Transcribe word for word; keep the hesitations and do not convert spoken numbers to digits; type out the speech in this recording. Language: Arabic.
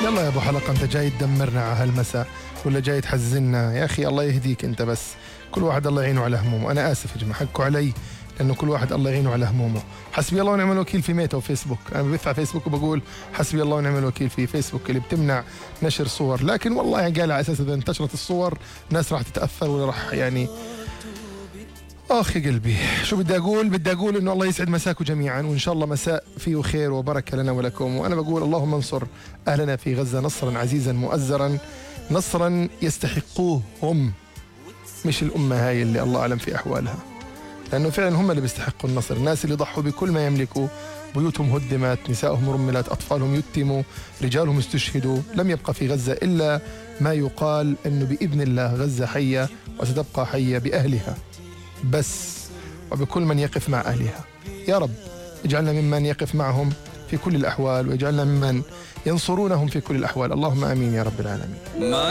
يلا يا ابو حلقه، انت جاي تدمرنا على هالمساء ولا جاي تحزننا؟ يا اخي الله يهديك انت، بس كل واحد الله يعينه على همومه. انا اسف يا جماعه، حكوا علي، لانه كل واحد الله يعينه على همومه. حسبي الله ونعم الوكيل في ميتا وفيسبوك. انا ببث على فيسبوك وبقول حسبي الله ونعم الوكيل في فيسبوك اللي بتمنع نشر صور، لكن والله يعني قال على اساس اذا انتشرت الصور الناس راح تتاثر ولا راح يعني. اخ يا قلبي، شو بدي اقول؟ بدي اقول انه الله يسعد مساكم جميعا، وان شاء الله مساء فيه خير وبركه لنا ولكم. وانا بقول اللهم انصر اهلنا في غزه نصرا عزيزا مؤزرا، نصرا يستحقوه هم، مش الامه هاي اللي الله اعلم في احوالها، لانه فعلا هم اللي بيستحقوا النصر. الناس اللي ضحوا بكل ما يملكوا، بيوتهم هدمت، نسائهم رملت، اطفالهم يتموا، رجالهم استشهدوا. لم يبقى في غزه الا ما يقال انه باذن الله غزه حيه وستبقى حيه باهلها بس، وبكل من يقف مع أهلها. يا رب اجعلنا ممن يقف معهم في كل الأحوال، واجعلنا ممن ينصرونهم في كل الأحوال. اللهم آمين يا رب العالمين.